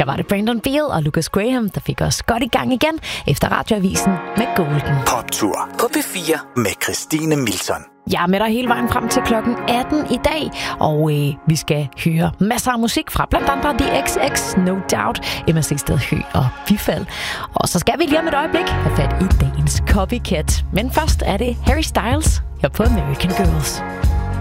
Her var det Brandon Beal og Lucas Graham, der fik os godt i gang igen efter Radioavisen med Golden. Poptur på P4 med Christine Milton. Jeg er med dig hele vejen frem til klokken 18 i dag, og vi skal høre masser af musik fra blandt andet The XX, No Doubt, Emma Seksted Høgh og Bifald. Og så skal vi lige om et øjeblik have fat i dagens Copycat. Men først er det Harry Styles her på American Girls.